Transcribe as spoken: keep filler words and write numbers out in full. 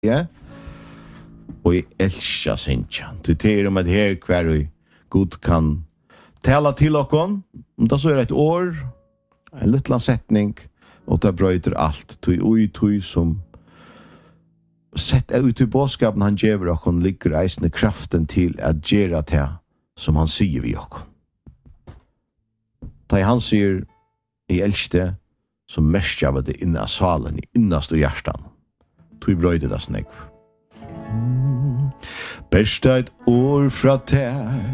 Ja. Og jeg elsker Sintjan. Du tenker om at her hver og God kan tala til okkon, om det så er et år, en liten setning, og det brøyter alt. Tui ui tui som sett ut i bådskapen han gjør okkon, ligger eisende kraften til at gjøre det som han sier vi okkon. Da han sier, jeg elsker det, så mest jeg var det inne av salen, i innast og hjertan. Tui brøyder det snakk. Bästa ett år fra tär